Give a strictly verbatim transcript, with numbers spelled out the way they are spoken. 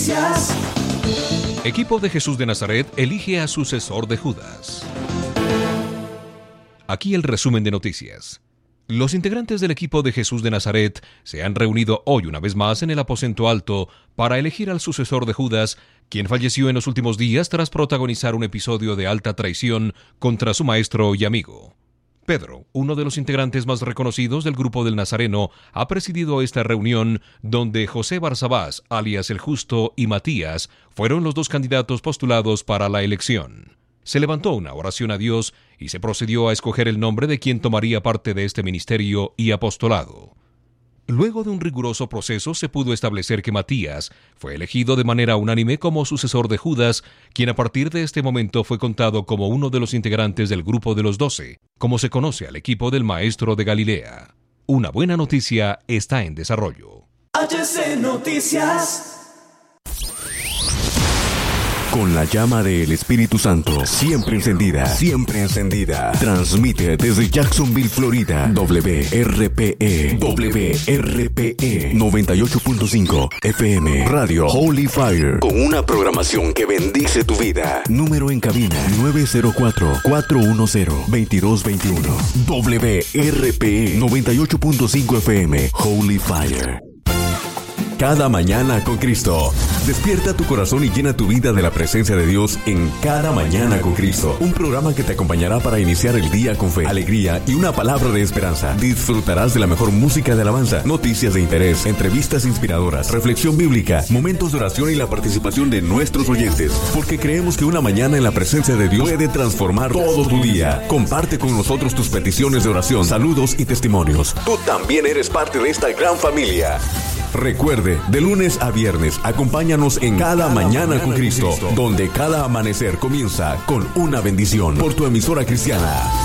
Equipo de Jesús de Nazaret elige a sucesor de Judas. Aquí el resumen de noticias. Los integrantes del equipo de Jesús de Nazaret se han reunido hoy una vez más en el aposento alto para elegir al sucesor de Judas, quien falleció en los últimos días tras protagonizar un episodio de alta traición contra su maestro y amigo. Pedro, uno de los integrantes más reconocidos del grupo del Nazareno, ha presidido esta reunión donde José Barsabás, alias El Justo, y Matías fueron los dos candidatos postulados para la elección. Se levantó una oración a Dios y se procedió a escoger el nombre de quien tomaría parte de este ministerio y apostolado. Luego de un riguroso proceso se pudo establecer que Matías fue elegido de manera unánime como sucesor de Judas, quien a partir de este momento fue contado como uno de los integrantes del grupo de los doce, como se conoce al equipo del Maestro de Galilea. Una buena noticia está en desarrollo. H C Noticias. Con la llama del Espíritu Santo, siempre encendida, siempre encendida. Transmite desde Jacksonville, Florida, W R P E, W R P E noventa y ocho punto cinco F M, Radio Holy Fire, con una programación que bendice tu vida. Número en cabina nueve cero cuatro, cuatro uno cero, dos dos dos uno. W R P E noventa y ocho punto cinco F M, Holy Fire. Cada mañana con Cristo. Despierta tu corazón y llena tu vida de la presencia de Dios en Cada Mañana con Cristo. Un programa que te acompañará para iniciar el día con fe, alegría y una palabra de esperanza. Disfrutarás de la mejor música de alabanza, noticias de interés, entrevistas inspiradoras, reflexión bíblica, momentos de oración y la participación de nuestros oyentes. Porque creemos que una mañana en la presencia de Dios puede transformar todo tu día. Comparte con nosotros tus peticiones de oración, saludos y testimonios. Tú también eres parte de esta gran familia. Recuerde, de lunes a viernes, acompáñanos en Cada Mañana con Cristo, donde cada amanecer comienza con una bendición por tu emisora cristiana.